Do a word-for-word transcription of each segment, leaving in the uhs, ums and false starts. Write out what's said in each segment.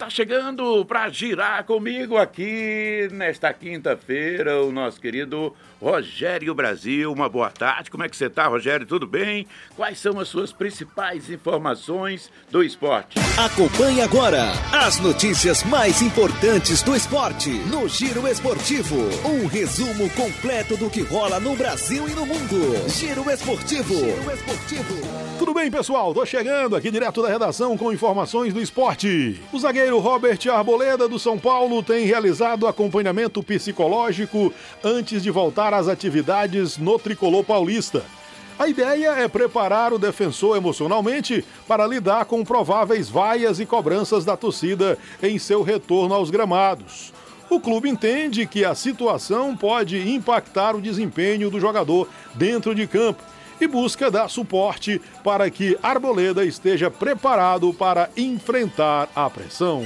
Está chegando para girar comigo aqui nesta quinta-feira o nosso querido Rogério Brasil. Uma boa tarde, como é que você está, Rogério? Tudo bem? Quais são as suas principais informações do esporte? Acompanhe agora as notícias mais importantes do esporte no Giro Esportivo. Um resumo completo do que rola no Brasil e no mundo. Giro Esportivo. Giro Esportivo. Tudo bem, pessoal? Tô chegando aqui direto da redação com informações do esporte. O zagueiro Robert Arboleda, do São Paulo, tem realizado acompanhamento psicológico antes de voltar às atividades no tricolor paulista. A ideia é preparar o defensor emocionalmente para lidar com prováveis vaias e cobranças da torcida em seu retorno aos gramados. O clube entende que a situação pode impactar o desempenho do jogador dentro de campo e busca dar suporte para que Arboleda esteja preparado para enfrentar a pressão.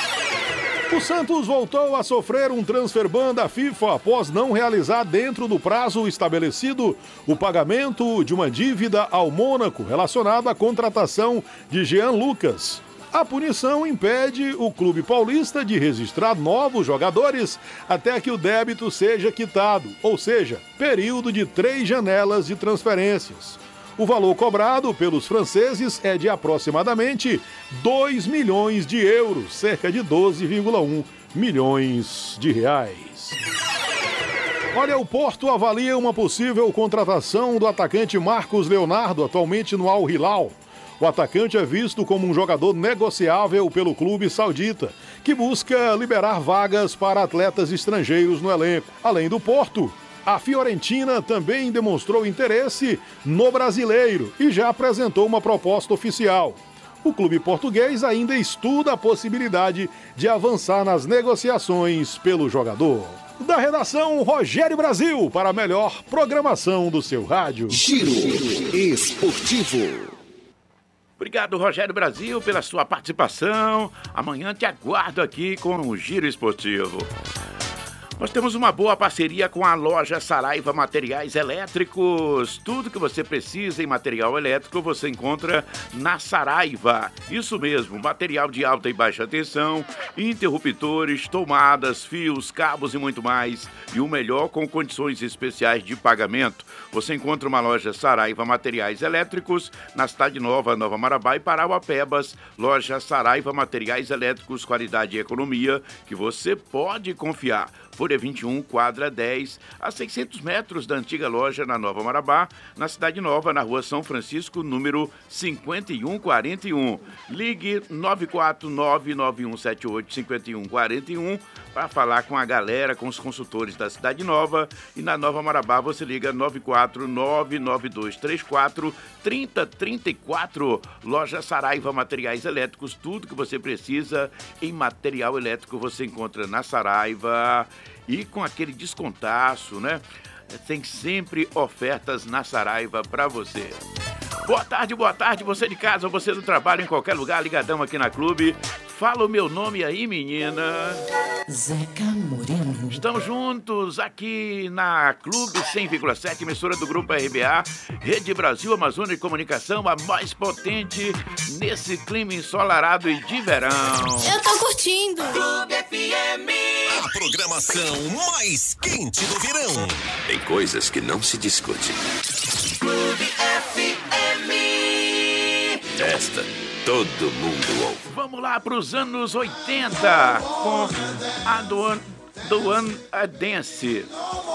O Santos voltou a sofrer um transfer ban da FIFA após não realizar dentro do prazo estabelecido o pagamento de uma dívida ao Mônaco relacionada à contratação de Jean Lucas. A punição impede o clube paulista de registrar novos jogadores até que o débito seja quitado, ou seja, período de três janelas de transferências. O valor cobrado pelos franceses é de aproximadamente dois milhões de euros, cerca de doze vírgula um milhões de reais. Olha, o Porto avalia uma possível contratação do atacante Marcos Leonardo, atualmente no Al Hilal. O atacante é visto como um jogador negociável pelo clube saudita, que busca liberar vagas para atletas estrangeiros no elenco. Além do Porto, a Fiorentina também demonstrou interesse no brasileiro e já apresentou uma proposta oficial. O clube português ainda estuda a possibilidade de avançar nas negociações pelo jogador. Da redação, Rogério Brasil, para a melhor programação do seu rádio. Giro Esportivo. Obrigado, Rogério Brasil, pela sua participação. Amanhã te aguardo aqui com o Giro Esportivo. Nós temos uma boa parceria com a loja Saraiva Materiais Elétricos. Tudo que você precisa em material elétrico você encontra na Saraiva. Isso mesmo, material de alta e baixa tensão, interruptores, tomadas, fios, cabos e muito mais. E o melhor com condições especiais de pagamento. Você encontra uma loja Saraiva Materiais Elétricos na Cidade Nova, Nova Marabá e Parauapebas. Loja Saraiva Materiais Elétricos, qualidade e economia que você pode confiar. Folha vinte e um, quadra dez, a seiscentos metros da antiga loja na Nova Marabá, na Cidade Nova, na Rua São Francisco, número cinquenta e um quarenta e um. Ligue nove quatro nove, nove um sete oito, cinco um quatro um para falar com a galera, com os consultores da Cidade Nova. E na Nova Marabá você liga nove quatro nove, nove dois três quatro, três zero três quatro. Loja Saraiva Materiais Elétricos, tudo que você precisa em material elétrico você encontra na Saraiva. E com aquele descontaço, né? Tem sempre ofertas na Saraiva para você. Boa tarde, boa tarde, você de casa, você do trabalho, em qualquer lugar, ligadão aqui na Clube. Fala o meu nome aí, menina. Zeca Moreno. Estamos juntos aqui na Clube cem vírgula sete, emissora do Grupo R B A, Rede Brasil Amazônia de Comunicação, a mais potente nesse clima ensolarado e de verão. Eu tô curtindo. Clube F M. A programação mais quente do verão. Tem coisas que não se discute. Clube F M. Esta todo mundo ouve. Vamos lá para os anos oitenta com a Duan, Duan a Dance.